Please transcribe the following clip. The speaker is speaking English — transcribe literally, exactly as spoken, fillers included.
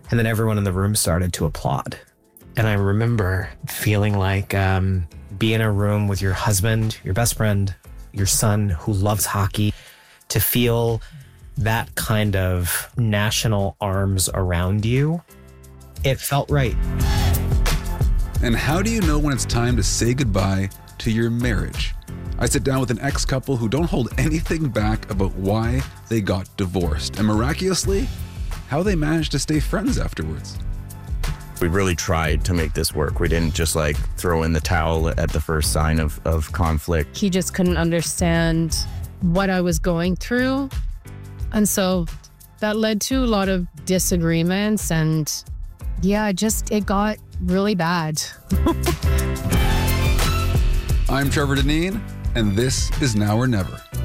And then everyone in the room started to applaud. And I remember feeling like um, being in a room with your husband, your best friend, your son who loves hockey, to feel that kind of national arms around you. It felt right. And how do you know when it's time to say goodbye to your marriage? I sit down with an ex-couple who don't hold anything back about why they got divorced, and miraculously, how they managed to stay friends afterwards. We really tried to make this work. We didn't just like throw in the towel at the first sign of, of conflict. He just couldn't understand what I was going through. And so that led to a lot of disagreements, and yeah, just it got really bad. I'm Trevor Deneen, and this is Now or Never.